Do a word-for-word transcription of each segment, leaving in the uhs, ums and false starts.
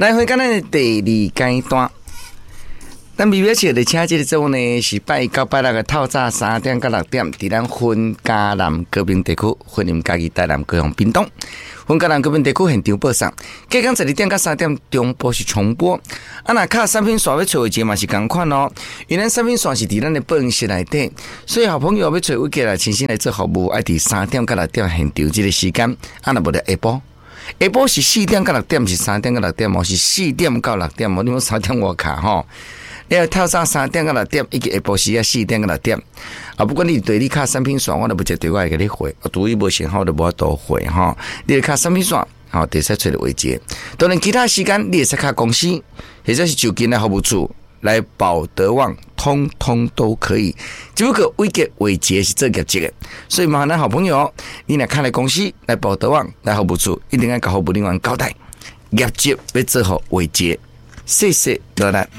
来回咱的第二阶段。咱微微笑的车这个节目呢，是拜一到拜六的透早三点到六点，伫咱分嘉南高屏地区、分林嘉义、台南、高雄、屏东。分嘉南高屏地区现场播送，隔天十二点到三点中播是重播。啊，那卡产品线要找位置嘛是同款哦，因为产品线是伫咱的播音室内底，所以好朋友要找位置来亲身来做服务，爱伫三点到六点现场这个时间，啊，那无得下晡。下晡是四点到六点，是三点到六点，哦，是四点到六点，哦，你们三点我卡吼。你要透早三点到六点，以及下晡时啊四点到六点。啊，不管你对你卡产品线，我都不接对我会给你回。除非无信号，就无法度回哈。你卡产品线，好，第三找的位置。当然，其他时间你也是卡公司，或者是就近的服务处来保德旺，通通都可以。只不过位阶位阶是做业绩的，所以麻烦咱好朋友，你来看来公司来保德旺来服务处，一定要甲服务人员交代，业绩要做好位阶。谢谢罗兰。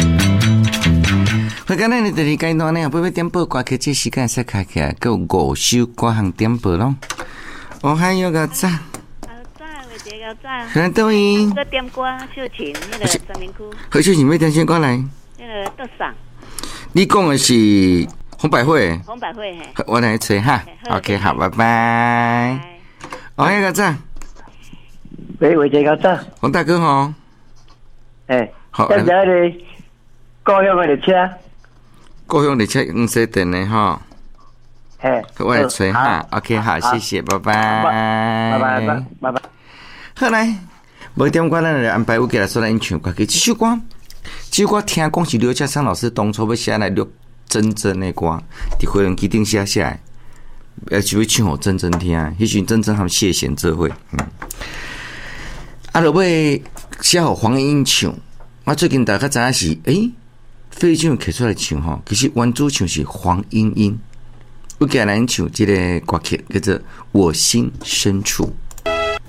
回刚才的第二阶段呢，不要点播歌曲，这时间才开起来，够五首歌行点播咯。我还有个赞， 好赞，我这个赞。 很多音。 个点歌秀琴，那个三明区。 何秀琴，要点先过来。 那个德桑。 你讲的是红百惠。 红百惠嘿。 我来吹哈。OK， 好，拜拜。我还有个赞。 喂，我这个赞。 洪大哥好。 哎， 好。 现在的高雄的车。 高雄列车黄色灯的哈， 嘿， 我来吹哈 ，OK， 好，谢谢，拜拜， 拜拜，拜拜，拜拜。 好来，无点歌，咱来安排我给他说来演唱歌曲。这首歌，这首歌听讲是刘家昌老师当初要写来录真真的歌，伫回龙机顶写下来，呃，就会唱给真真听。迄时真真他们谢贤这会，嗯，啊，落尾写给黄莺莺唱，我最近大家知影是，诶、欸。费玉清摕出来唱吼，其实原主唱是黄莺莺，我给咱唱这个歌曲叫做《我心深处》。